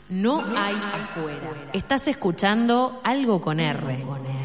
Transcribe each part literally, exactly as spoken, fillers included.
No hay afuera. Estás escuchando Algo con R. Con R.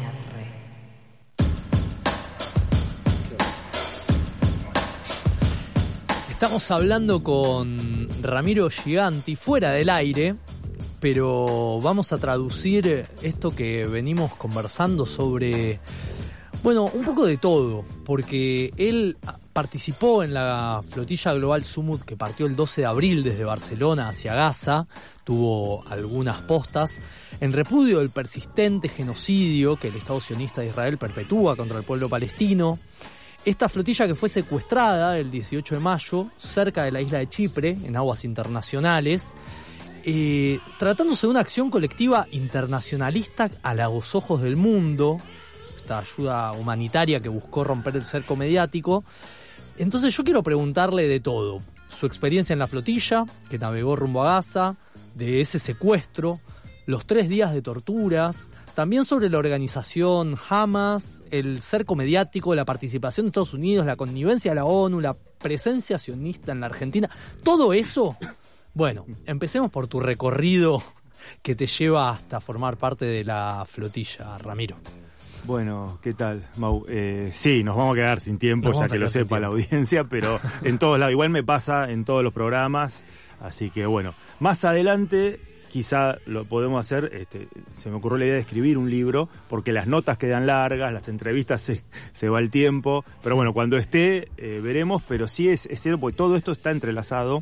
Estamos hablando con Ramiro Giganti fuera del aire, pero vamos a traducir esto que venimos conversando sobre, bueno, un poco de todo, porque él participó en la flotilla Global Sumut que partió el doce de abril desde Barcelona hacia Gaza, tuvo algunas postas en repudio del persistente genocidio que el Estado sionista de Israel perpetúa contra el pueblo palestino. Esta flotilla que fue secuestrada el dieciocho de mayo cerca de la isla de Chipre, en aguas internacionales, eh, tratándose de una acción colectiva internacionalista a los ojos del mundo, esta ayuda humanitaria que buscó romper el cerco mediático. Entonces yo quiero preguntarle de todo, su experiencia en la flotilla, que navegó rumbo a Gaza, de ese secuestro, los tres días de torturas, también sobre la organización Hamas, el cerco mediático, la participación de Estados Unidos, la connivencia de la ONU, la presencia sionista en la Argentina, todo eso. Bueno, empecemos por tu recorrido que te lleva hasta formar parte de la flotilla, Ramiro. Bueno, ¿qué tal, Mau? Eh, sí, nos vamos a quedar sin tiempo, ya que lo sepa la audiencia, pero en todos lados, igual me pasa en todos los programas, así que bueno, más adelante quizá lo podemos hacer, este, se me ocurrió la idea de escribir un libro, porque las notas quedan largas, las entrevistas se, se va el tiempo, pero bueno, cuando esté eh, veremos, pero sí es, es cierto, porque todo esto está entrelazado.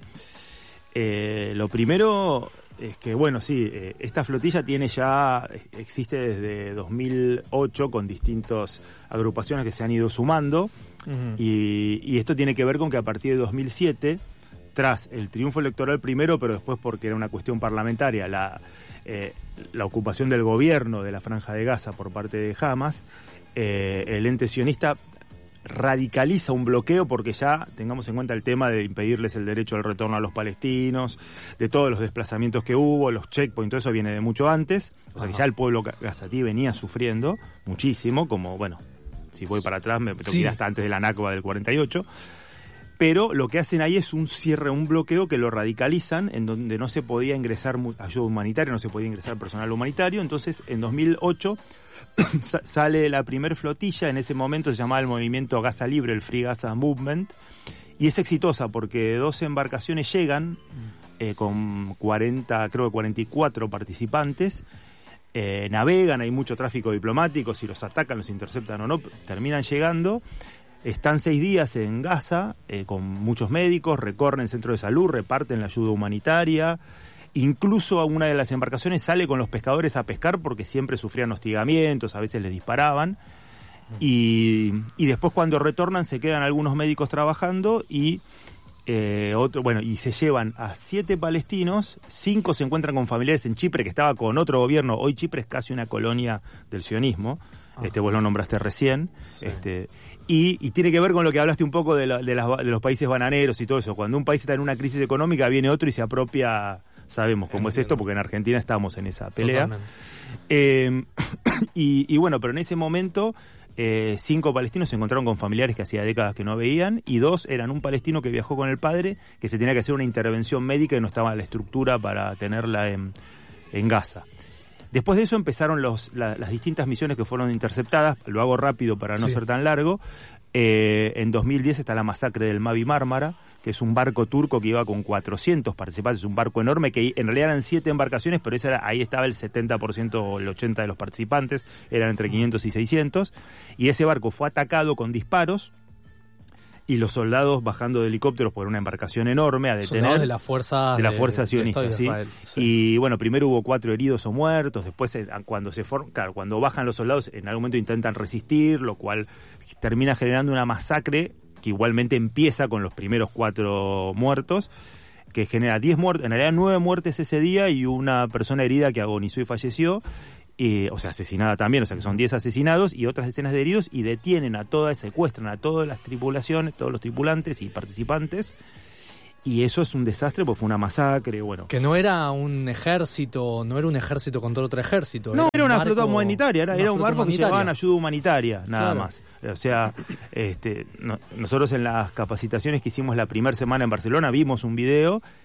Eh, lo primero es que, bueno, sí, eh, esta flotilla tiene ya, existe desde dos mil ocho con distintas agrupaciones que se han ido sumando, uh-huh. y, y esto tiene que ver con que a partir de dos mil siete, tras el triunfo electoral primero, pero después porque era una cuestión parlamentaria, la, eh, la ocupación del gobierno de la Franja de Gaza por parte de Hamas, eh, el ente sionista radicaliza un bloqueo porque ya tengamos en cuenta el tema de impedirles el derecho al retorno a los palestinos, de todos los desplazamientos que hubo, los checkpoints, todo eso viene de mucho antes, o sea que ya el pueblo gazatí venía sufriendo muchísimo, como, bueno, si voy para atrás me tengo que ir hasta antes de la Nakba del cuarenta y ocho, pero lo que hacen ahí es un cierre, un bloqueo que lo radicalizan, en donde no se podía ingresar ayuda humanitaria, no se podía ingresar personal humanitario. Entonces, en dos mil ocho sale la primer flotilla, en ese momento se llamaba el movimiento Gaza Libre, el Free Gaza Movement, y es exitosa porque dos embarcaciones llegan eh, con cuarenta, creo que cuarenta y cuatro participantes, eh, navegan, hay mucho tráfico diplomático, si los atacan, los interceptan o no, terminan llegando. Están seis días en Gaza, eh, con muchos médicos, recorren centros de salud, reparten la ayuda humanitaria. Incluso a una de las embarcaciones sale con los pescadores a pescar porque siempre sufrían hostigamientos, a veces les disparaban. Y, y después cuando retornan se quedan algunos médicos trabajando y eh, otro, bueno, y se llevan a siete palestinos, cinco se encuentran con familiares en Chipre, que estaba con otro gobierno. Hoy Chipre es casi una colonia del sionismo. Este, vos lo nombraste recién. Sí. Este, y, y tiene que ver con lo que hablaste un poco de, la, de, las, de los países bananeros y todo eso. Cuando un país está en una crisis económica, viene otro y se apropia. Sabemos cómo es esto, porque en Argentina estamos en esa pelea. Eh, y, y bueno, pero en ese momento, eh, cinco palestinos se encontraron con familiares que hacía décadas que no veían, y dos eran un palestino que viajó con el padre, que se tenía que hacer una intervención médica y no estaba en la estructura para tenerla en, en Gaza. Después de eso empezaron los, la, las distintas misiones que fueron interceptadas. Lo hago rápido para no sí. ser tan largo. Eh, en dos mil diez está la masacre del Mavi Mármara, que es un barco turco que iba con cuatrocientos participantes, un barco enorme, que en realidad eran siete embarcaciones, pero esa era, ahí estaba el setenta por ciento o el ochenta por ciento de los participantes, eran entre quinientos y seiscientos, y ese barco fue atacado con disparos, y los soldados bajando de helicópteros por una embarcación enorme a detener. Soldados de la fuerza de la fuerza de, sionista, de ¿sí? Israel, sí. Y bueno, primero hubo cuatro heridos o muertos, después cuando se form, claro, cuando bajan los soldados en algún momento intentan resistir, lo cual termina generando una masacre que igualmente empieza con los primeros cuatro muertos, que genera diez muertos, en realidad nueve muertes ese día y una persona herida que agonizó y falleció. Eh, o sea, asesinada también, o sea que son diez asesinados y otras decenas de heridos, y detienen a todas, secuestran a todas las tripulaciones, todos los tripulantes y participantes, y eso es un desastre porque fue una masacre, bueno. Que no era un ejército, no era un ejército contra otro ejército. No, era, era una barco, flota humanitaria, era, era un barco que llevaban ayuda humanitaria, nada claro. más. O sea, este, no, nosotros en las capacitaciones que hicimos la primera semana en Barcelona vimos un video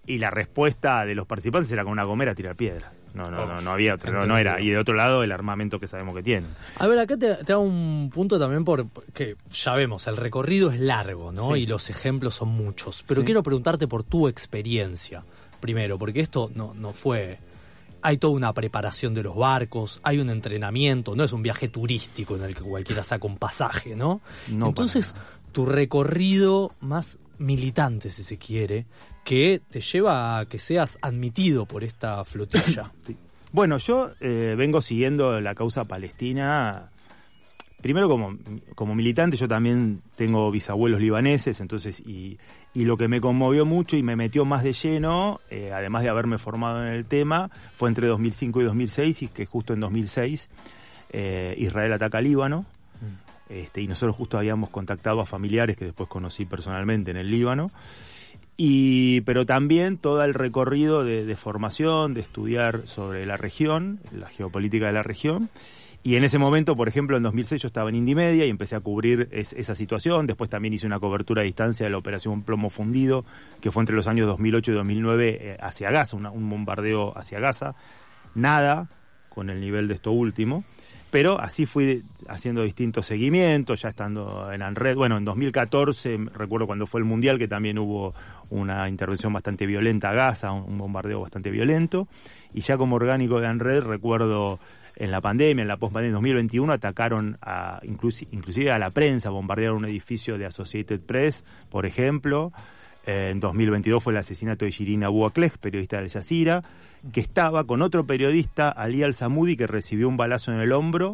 y la respuesta de los participantes era con una gomera a tirar piedras. No, no, no, no había otro, no, no era. Y de otro lado, el armamento que sabemos que tienen. A ver, acá te, te hago un punto también por que ya vemos, el recorrido es largo, ¿no? Sí. Y los ejemplos son muchos. Pero sí. quiero preguntarte por tu experiencia, primero, porque esto no, no fue... Hay toda una preparación de los barcos, hay un entrenamiento, no es un viaje turístico en el que cualquiera saca un pasaje, ¿no? no Entonces, tu recorrido más militante, si se quiere, que te lleva a que seas admitido por esta flotilla. Sí. Bueno, yo eh, vengo siguiendo la causa palestina. Primero como, como militante, yo también tengo bisabuelos libaneses, entonces y, y lo que me conmovió mucho y me metió más de lleno, eh, además de haberme formado en el tema, fue entre dos mil cinco y dos mil seis, y que justo en dos mil seis eh, Israel ataca a Líbano, mm. este, y nosotros justo habíamos contactado a familiares que después conocí personalmente en el Líbano, y pero también todo el recorrido de, de formación, de estudiar sobre la región, la geopolítica de la región. Y en ese momento, por ejemplo, en dos mil seis yo estaba en Indymedia y empecé a cubrir es, esa situación. Después también hice una cobertura a distancia de la operación Plomo Fundido, que fue entre los años dos mil ocho y dos mil nueve eh, hacia Gaza, una, un bombardeo hacia Gaza. Nada con el nivel de esto último, pero así fui haciendo distintos seguimientos, ya estando en ANRED. Bueno, en dos mil catorce, recuerdo cuando fue el Mundial, que también hubo una intervención bastante violenta a Gaza, un, un bombardeo bastante violento. Y ya como orgánico de ANRED, recuerdo... En la pandemia, en la post-pandemia, en dos mil veintiuno, atacaron a, inclusi- inclusive a la prensa, bombardearon un edificio de Associated Press, por ejemplo. Eh, en dos mil veintidós fue el asesinato de Shirin Abu Akleh, periodista de Al Jazeera, que estaba con otro periodista, Ali Al-Samudi, que recibió un balazo en el hombro,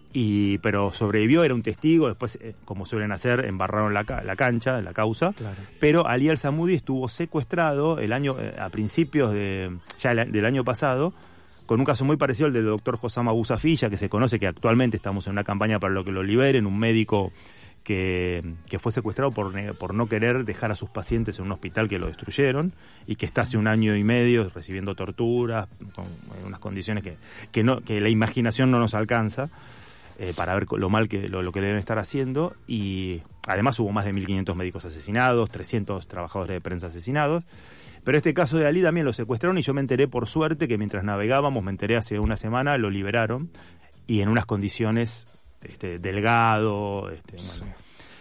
y pero sobrevivió, era un testigo. Después, eh, como suelen hacer, embarraron la, ca- la cancha, la causa. Claro. Pero Ali Al-Samudi estuvo secuestrado el año eh, a principios de ya el, del año pasado, con un caso muy parecido al del doctor Hossam Abu Safiyya, que se conoce que actualmente estamos en una campaña para lo que lo liberen, un médico que, que fue secuestrado por, por no querer dejar a sus pacientes en un hospital que lo destruyeron, y que está hace un año y medio recibiendo torturas, con unas condiciones que, que, no, que la imaginación no nos alcanza, eh, para ver lo mal que lo, lo que deben estar haciendo. Y además hubo más de mil quinientos médicos asesinados, trescientos trabajadores de prensa asesinados. Pero este caso de Ali también lo secuestraron, y yo me enteré por suerte que mientras navegábamos, me enteré hace una semana, lo liberaron, y en unas condiciones este, delgado, este, sí. bueno.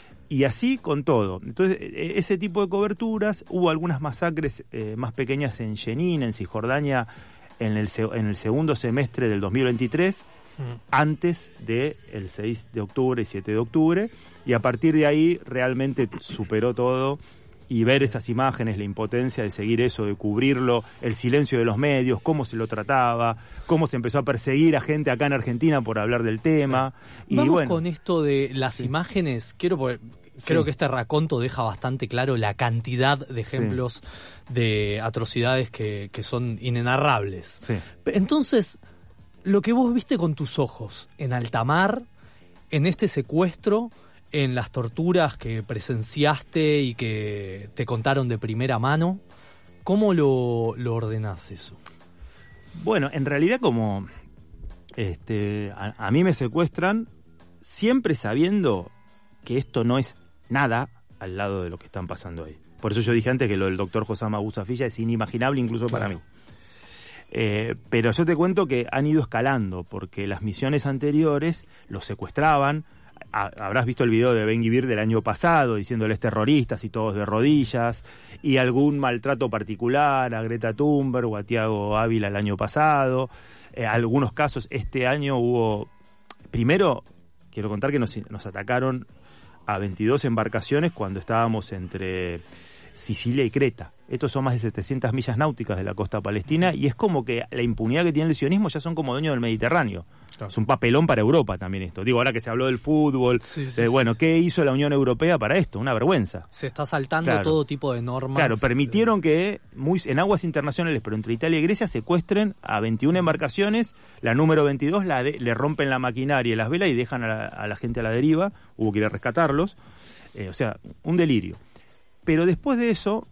Y así con todo. Entonces, ese tipo de coberturas, hubo algunas masacres eh, más pequeñas en Jenin, en Cisjordania, en el, en el segundo semestre del dos mil veintitrés, mm. antes del seis de octubre y siete de octubre, y a partir de ahí realmente superó todo. Y ver esas imágenes, la impotencia de seguir eso, de cubrirlo, el silencio de los medios, cómo se lo trataba, cómo se empezó a perseguir a gente acá en Argentina por hablar del tema. Sí. Y Vamos bueno, con esto de las sí. imágenes. Quiero poder, sí. Creo que este raconto deja bastante claro la cantidad de ejemplos sí. de atrocidades que, que son inenarrables. Sí. Entonces, lo que vos viste con tus ojos en alta mar, en este secuestro, en las torturas que presenciaste y que te contaron de primera mano, ¿cómo lo, lo ordenás eso? Bueno, en realidad como este, a, a mí me secuestran siempre sabiendo que esto no es nada al lado de lo que están pasando ahí. Por eso yo dije antes que lo del doctor Hossam Abu Safiyya es inimaginable incluso claro. para mí. Eh, pero yo te cuento que han ido escalando, porque las misiones anteriores los secuestraban. Habrás visto el video de Ben-Gvir del año pasado diciéndoles terroristas y todos de rodillas, y algún maltrato particular a Greta Thunberg o a Thiago Ávila el año pasado. Eh, algunos casos este año hubo. Primero quiero contar que nos, nos atacaron a veintidós embarcaciones cuando estábamos entre Sicilia y Creta. Estos son más de setecientas millas náuticas de la costa palestina, y es como que la impunidad que tiene el sionismo, ya son como dueños del Mediterráneo. Claro. Es un papelón para Europa también esto. Digo, ahora que se habló del fútbol, sí, sí, de, bueno, ¿qué hizo la Unión Europea para esto? Una vergüenza. Se está saltando claro. todo tipo de normas. Claro, permitieron que muy en aguas internacionales, pero entre Italia y Grecia, secuestren a veintiuna embarcaciones. La número veintidós la de, le rompen la maquinaria y las velas y dejan a la, a la gente a la deriva. Hubo que ir a rescatarlos. Eh, o sea, un delirio. Pero después de eso,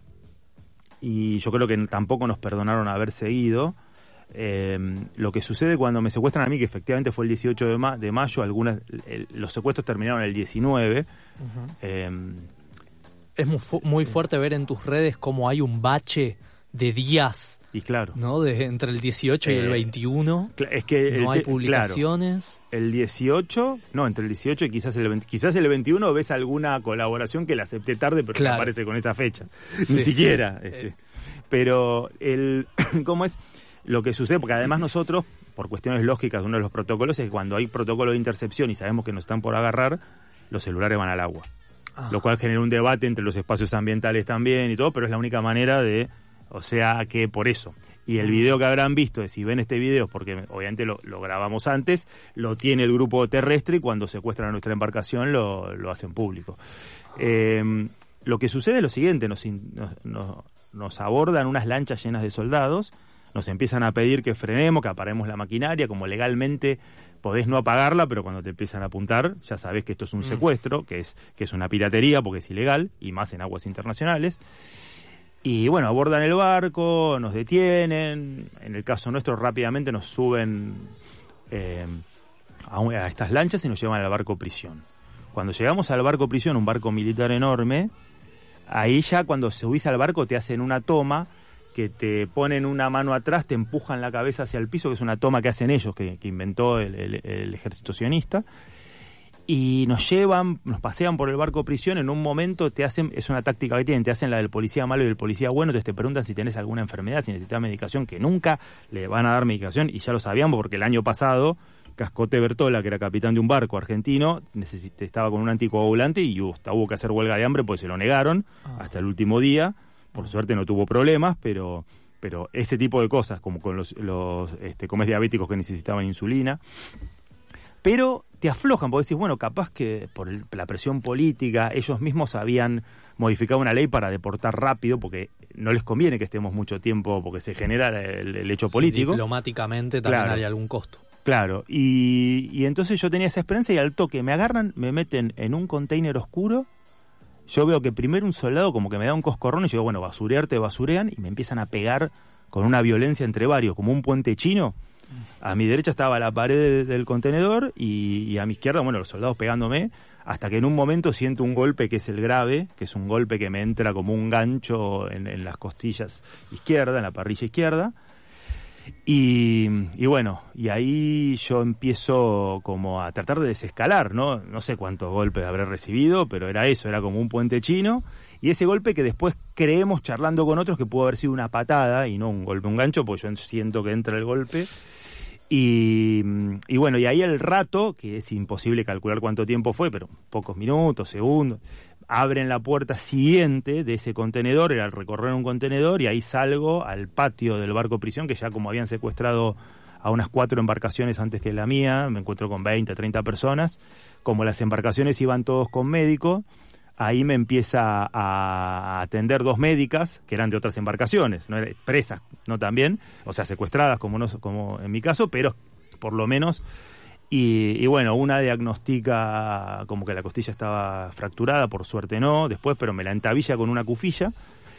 y yo creo que tampoco nos perdonaron haber seguido, eh, lo que sucede cuando me secuestran a mí, que efectivamente fue el dieciocho de, ma- de mayo, algunas el, los secuestros terminaron el diecinueve. Uh-huh. Eh, es muy, fu- muy fuerte ver en tus redes cómo hay un bache de días. Y claro. ¿No? De, entre el dieciocho eh, y el veintiuno. Es que no el, hay publicaciones. Claro, el dieciocho, no, entre el dieciocho y quizás el veinte, quizás el veintiuno ves alguna colaboración que la acepté tarde, pero claro. que aparece con esa fecha. Sí. Ni siquiera. Este. Eh. Pero el ¿cómo es? Lo que sucede, porque además nosotros, por cuestiones lógicas, uno de los protocolos es que cuando hay protocolo de intercepción y sabemos que nos están por agarrar, los celulares van al agua. Ah. Lo cual genera un debate entre los espacios ambientales también y todo, pero es la única manera de... O sea que por eso. Y el video que habrán visto, si ven este video, porque obviamente lo, lo grabamos antes, lo tiene el grupo terrestre y cuando secuestran a nuestra embarcación lo, lo hacen público. Eh, lo que sucede es lo siguiente, nos, nos, nos abordan unas lanchas llenas de soldados, nos empiezan a pedir que frenemos, que apaguemos la maquinaria, como legalmente podés no apagarla, pero cuando te empiezan a apuntar ya sabés que esto es un secuestro, que es, que es una piratería porque es ilegal, y más en aguas internacionales. Y bueno, abordan el barco, nos detienen, en el caso nuestro rápidamente nos suben eh, a, a estas lanchas y nos llevan al barco prisión. Cuando llegamos al barco prisión, un barco militar enorme, ahí ya cuando subís al barco te hacen una toma que te ponen una mano atrás, te empujan la cabeza hacia el piso, que es una toma que hacen ellos, que, que inventó el, el, el ejército sionista. Y nos llevan, nos pasean por el barco prisión, en un momento te hacen, es una táctica que tienen, te hacen la del policía malo y del policía bueno, entonces te preguntan si tenés alguna enfermedad, si necesitas medicación, que nunca le van a dar medicación, y ya lo sabíamos porque el año pasado Cascote Bertola, que era capitán de un barco argentino, necesit- estaba con un anticoagulante y hasta hubo que hacer huelga de hambre porque se lo negaron ah. hasta el último día, por suerte no tuvo problemas, pero... pero ese tipo de cosas, como con los, los este, comes diabéticos que necesitaban insulina, pero te aflojan, porque decís, bueno, capaz que por el, la presión política, ellos mismos habían modificado una ley para deportar rápido, porque no les conviene que estemos mucho tiempo, porque se genera el, el hecho sí, político. Diplomáticamente también claro, hay algún costo. Claro, y, y entonces yo tenía esa experiencia y al toque me agarran, me meten en un container oscuro. Yo veo que primero un soldado como que me da un coscorrón y yo digo, bueno, basurearte, basurean, y me empiezan a pegar con una violencia entre varios, como un puente chino. A mi derecha estaba la pared del, del contenedor y, y a mi izquierda, bueno, los soldados pegándome, hasta que en un momento siento un golpe que es el grave, que es un golpe que me entra como un gancho en, en las costillas izquierda, en la parrilla izquierda. Y, y bueno, y ahí yo empiezo como a tratar de desescalar, ¿no? No sé cuántos golpes habré recibido, pero era eso, era como un puente chino. Y ese golpe que después creemos, charlando con otros, que pudo haber sido una patada y no un golpe, un gancho, porque yo siento que entra el golpe. Y, y bueno, y ahí el rato, que es imposible calcular cuánto tiempo fue, pero pocos minutos, segundos, abren la puerta siguiente de ese contenedor, era el recorrer un contenedor, y ahí salgo al patio del barco prisión, que ya como habían secuestrado a unas cuatro embarcaciones antes que la mía, me encuentro con veinte, treinta personas, como las embarcaciones iban todos con médico, ahí me empieza a atender dos médicas, que eran de otras embarcaciones, no eran presas, no también, o sea, secuestradas como, no, como en mi caso, pero por lo menos... Y, y bueno, una diagnostica como que la costilla estaba fracturada, por suerte no, después, pero me la entabilla con una cufilla.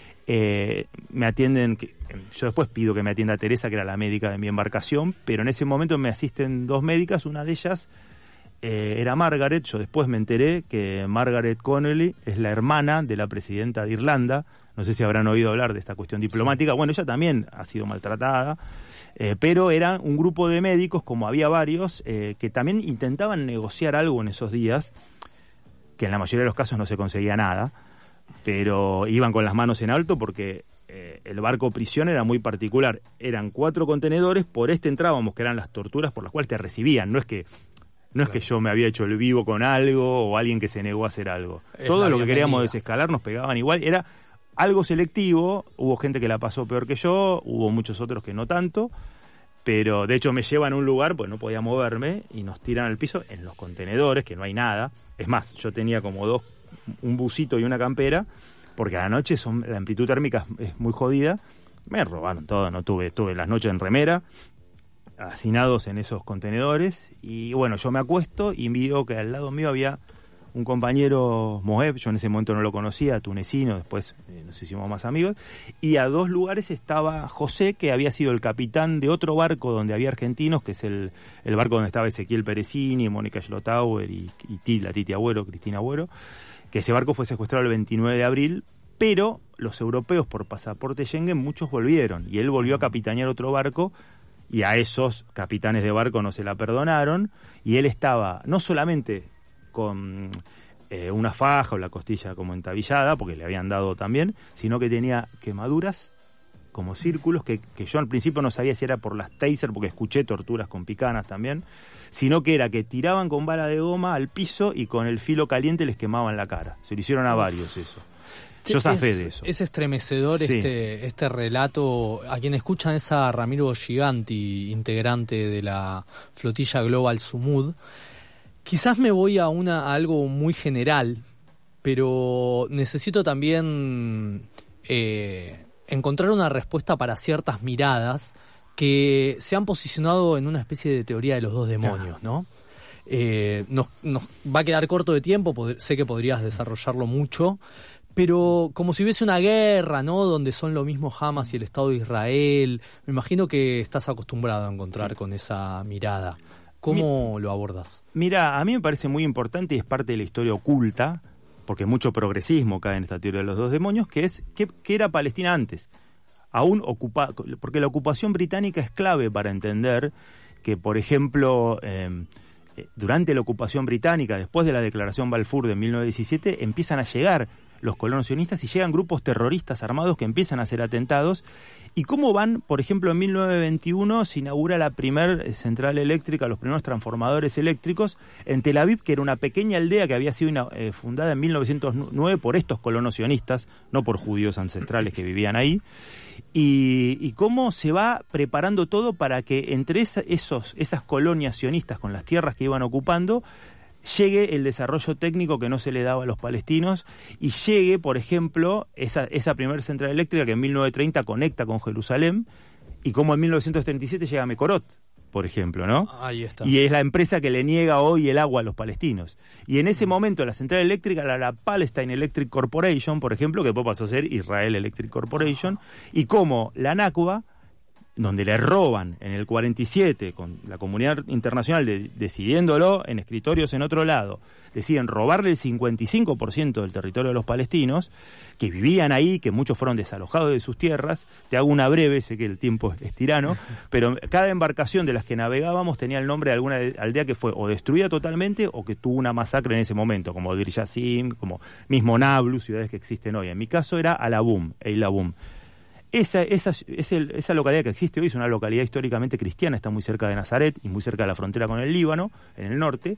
Eh, me atienden, yo después pido que me atienda Teresa, que era la médica de mi embarcación, pero en ese momento me asisten dos médicas, una de ellas eh, era Margaret. Yo después me enteré que Margaret Connolly es la hermana de la presidenta de Irlanda, no sé si habrán oído hablar de esta cuestión diplomática, bueno, ella también ha sido maltratada. Eh, pero era un grupo de médicos, como había varios, eh, que también intentaban negociar algo en esos días, que en la mayoría de los casos no se conseguía nada, pero iban con las manos en alto porque eh, el barco prisión era muy particular. Eran cuatro contenedores, por este entrábamos, que eran las torturas por las cuales te recibían. No es que no es claro. que yo me había hecho el vivo con algo o alguien que se negó a hacer algo. Es todo lo que queríamos desescalar nos pegaban igual. Era algo selectivo, hubo gente que la pasó peor que yo, hubo muchos otros que no tanto, pero de hecho me llevan a un lugar, pues no podía moverme, y nos tiran al piso en los contenedores, que no hay nada. Es más, yo tenía como dos, un busito y una campera, porque a la noche son, la amplitud térmica es muy jodida. Me robaron todo, no tuve, tuve las noches en remera, hacinados en esos contenedores, y bueno, yo me acuesto y veo que al lado mío había un compañero Moeb, yo en ese momento no lo conocía, tunecino, después eh, nos hicimos más amigos, y a dos lugares estaba José, que había sido el capitán de otro barco donde había argentinos, que es el, el barco donde estaba Ezequiel Peresini, Mónica Schlotauer y, y, y la Titi Agüero, Cristina Agüero, que ese barco fue secuestrado el veintinueve de abril pero los europeos por pasaporte Schengen muchos volvieron y él volvió a capitanear otro barco y a esos capitanes de barco no se la perdonaron y él estaba no solamente con eh, una faja o la costilla como entabillada, porque le habían dado también, sino que tenía quemaduras como círculos, que, que yo al principio no sabía si era por las taser, porque escuché torturas con picanas también, sino que era que tiraban con bala de goma al piso y con el filo caliente les quemaban la cara. Se lo hicieron a varios eso. Yo zafé de eso. Es estremecedor sí. este, este relato. A quien escuchan es a Ramiro Giganti, integrante de la flotilla Global Sumud. Quizás me voy a, una, a algo muy general, pero necesito también eh, encontrar una respuesta para ciertas miradas que se han posicionado en una especie de teoría de los dos demonios, ¿no? Eh, nos, nos va a quedar corto de tiempo, pod- sé que podrías desarrollarlo mucho, pero como si hubiese una guerra, ¿no? Donde son lo mismo Hamas y el Estado de Israel. Me imagino que estás acostumbrado a encontrar sí. con esa mirada. ¿Cómo Mi, lo abordas? Mira, a mí me parece muy importante y es parte de la historia oculta, porque mucho progresismo cae en esta teoría de los dos demonios, que es que, que era Palestina antes. Aún ocupa, porque la ocupación británica es clave para entender que, por ejemplo, eh, durante la ocupación británica, después de la declaración Balfour de mil novecientos diecisiete, empiezan a llegar los colonos sionistas y llegan grupos terroristas armados que empiezan a hacer atentados. ¿Y cómo van? Por ejemplo, en mil novecientos veintiuno se inaugura la primer central eléctrica, los primeros transformadores eléctricos en Tel Aviv, que era una pequeña aldea que había sido eh, fundada en mil novecientos nueve por estos colonos sionistas, no por judíos ancestrales que vivían ahí. Y, y cómo se va preparando todo para que entre esa, esos, esas colonias sionistas con las tierras que iban ocupando llegue el desarrollo técnico que no se le daba a los palestinos y llegue, por ejemplo, esa, esa primera central eléctrica que en mil novecientos treinta conecta con Jerusalén y como en mil novecientos treinta y siete llega Mekorot, por ejemplo, ¿no? Ahí está. Y es la empresa que le niega hoy el agua a los palestinos. Y en ese momento la central eléctrica era la Palestine Electric Corporation, por ejemplo, que después pasó a ser Israel Electric Corporation, y como la Nakba, donde le roban en el cuarenta y siete, con la comunidad internacional de, decidiéndolo en escritorios en otro lado, deciden robarle el cincuenta y cinco por ciento del territorio de los palestinos, que vivían ahí, que muchos fueron desalojados de sus tierras. Te hago una breve, sé que el tiempo es tirano, pero cada embarcación de las que navegábamos tenía el nombre de alguna aldea que fue o destruida totalmente o que tuvo una masacre en ese momento, como Dir Yassim, como mismo Nablus, ciudades que existen hoy. En mi caso era Alabum, Eilabum. Esa, esa, esa, esa localidad que existe hoy es una localidad históricamente cristiana, está muy cerca de Nazaret y muy cerca de la frontera con el Líbano, en el norte.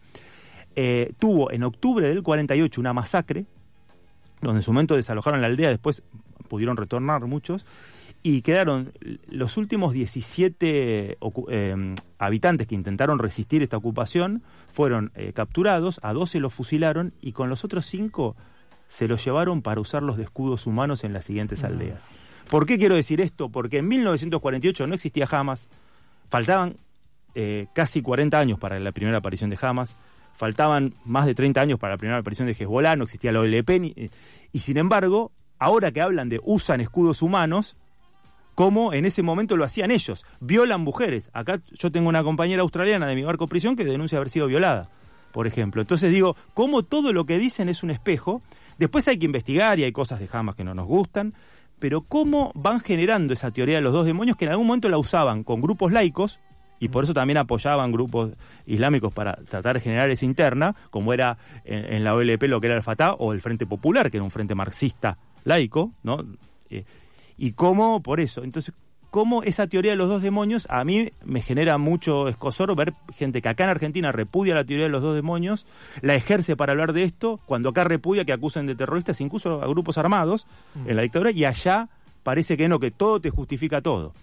Eh, tuvo en octubre del cuarenta y ocho una masacre, donde en su momento desalojaron la aldea, después pudieron retornar muchos, y quedaron los últimos diecisiete eh, habitantes que intentaron resistir esta ocupación, fueron eh, capturados, a doce los fusilaron, y con los otros cinco se los llevaron para usarlos de escudos humanos en las siguientes aldeas. ¿Por qué quiero decir esto? Porque en mil novecientos cuarenta y ocho no existía Hamas, faltaban eh, casi cuarenta años para la primera aparición de Hamas, faltaban más de treinta años para la primera aparición de Hezbollah, no existía la O L P, ni, y sin embargo, ahora que hablan de usan escudos humanos, como en ese momento lo hacían ellos, violan mujeres. Acá yo tengo una compañera australiana de mi barco prisión que denuncia haber sido violada, por ejemplo. Entonces digo, como todo lo que dicen es un espejo, después hay que investigar y hay cosas de Hamas que no nos gustan, pero cómo van generando esa teoría de los dos demonios que en algún momento la usaban con grupos laicos y por eso también apoyaban grupos islámicos para tratar de generar esa interna, como era en, en la O L P lo que era el Fatah o el Frente Popular, que era un frente marxista laico, ¿no? Eh, y cómo, por eso, entonces, cómo esa teoría de los dos demonios a mí me genera mucho escozor ver gente que acá en Argentina repudia la teoría de los dos demonios, la ejerce para hablar de esto, cuando acá repudia que acusen de terroristas incluso a grupos armados mm. en la dictadura, y allá parece que no, que todo te justifica todo.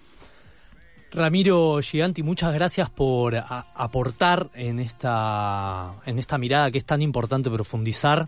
Ramiro Giganti, muchas gracias por a, aportar en esta, en esta mirada que es tan importante profundizar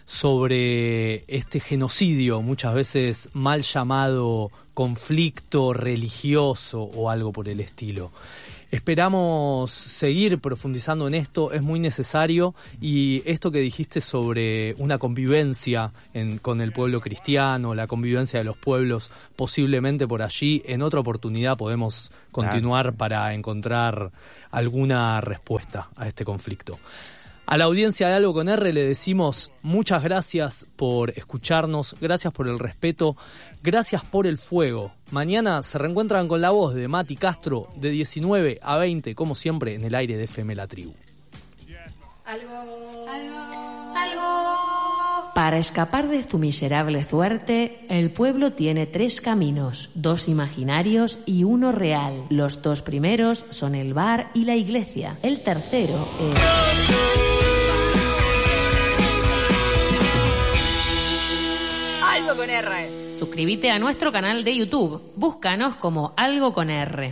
sobre este genocidio, muchas veces mal llamado conflicto religioso o algo por el estilo. Esperamos seguir profundizando en esto, es muy necesario, y esto que dijiste sobre una convivencia en, con el pueblo cristiano, la convivencia de los pueblos, posiblemente por allí, en otra oportunidad podemos continuar para encontrar alguna respuesta a este conflicto. A la audiencia de Algo con R le decimos muchas gracias por escucharnos, gracias por el respeto, gracias por el fuego. Mañana se reencuentran con la voz de Mati Castro de diecinueve a veinte, como siempre, en el aire de F M La Tribu. Algo, algo, algo. Para escapar de tu miserable suerte, el pueblo tiene tres caminos, dos imaginarios y uno real. Los dos primeros son el bar y la iglesia. El tercero es... Algo con R. Suscríbete a nuestro canal de YouTube. Búscanos como Algo con R.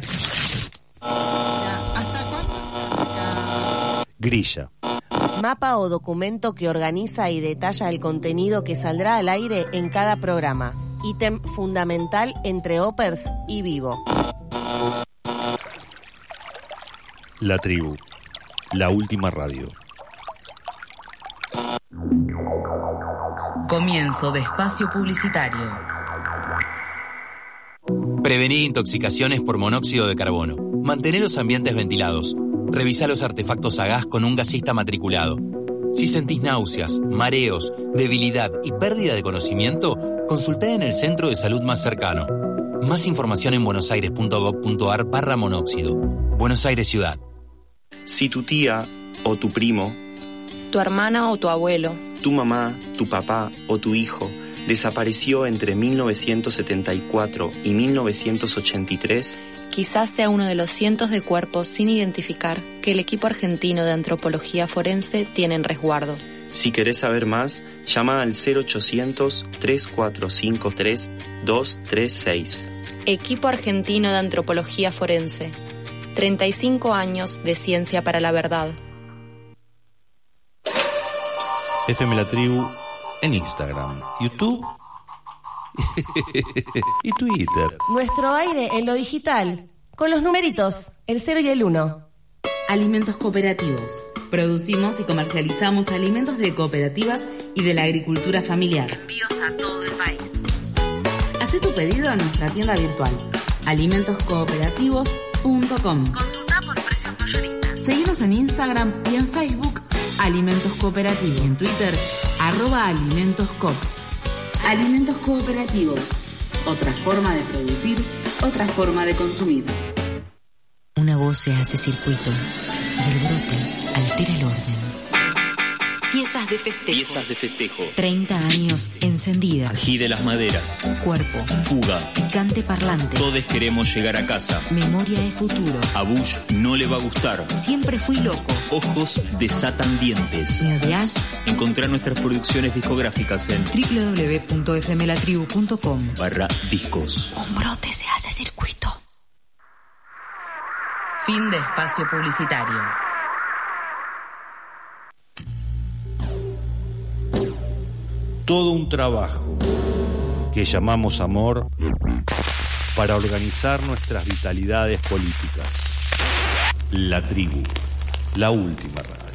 Grilla. Mapa o documento que organiza y detalla el contenido que saldrá al aire en cada programa. Ítem fundamental entre Opers y Vivo. La Tribu. La última radio. Comienzo de espacio publicitario. Prevenir intoxicaciones por monóxido de carbono. Mantener los ambientes ventilados. Revisa los artefactos a gas con un gasista matriculado. Si sentís náuseas, mareos, debilidad y pérdida de conocimiento, consultá en el centro de salud más cercano. Más información en buenosaires.gov.ar barra monóxido. Buenos Aires Ciudad. Si tu tía o tu primo, tu hermana o tu abuelo, tu mamá, tu papá o tu hijo desapareció entre mil novecientos setenta y cuatro y mil novecientos ochenta y tres, quizás sea uno de los cientos de cuerpos sin identificar que el equipo argentino de antropología forense tiene en resguardo. Si querés saber más, llama al cero ochocientos, tres cuatro cinco tres, dos tres seis. Equipo argentino de antropología forense. treinta y cinco años de ciencia para la verdad. F M La Tribu en Instagram, YouTube y Twitter. Nuestro aire en lo digital, con los numeritos, el cero y el uno. Alimentos cooperativos. Producimos y comercializamos alimentos de cooperativas y de la agricultura familiar. Envíos a todo el país. Haz tu pedido a nuestra tienda virtual, alimentos cooperativos punto com. Consulta por precios mayoristas. Seguinos en Instagram y en Facebook, Alimentos Cooperativos. Y en Twitter, arroba alimentoscoop. Alimentos cooperativos. Otra forma de producir, otra forma de consumir. Una voz se hace circuito y el brote altera el orden. Piezas de festejo. Piezas de festejo. treinta años encendida. Ají de las maderas. Cuerpo. Fuga. Picante parlante. Todos queremos llegar a casa. Memoria de futuro. A Bush no le va a gustar. Siempre fui loco. Ojos desatan dientes. ¿Me odias? Encontrá nuestras producciones discográficas en doble u doble u doble u punto f m la tribu punto com barra discos. Un brote se hace circuito. Fin de espacio publicitario. Todo un trabajo que llamamos amor para organizar nuestras vitalidades políticas. La Tribu, la última radio.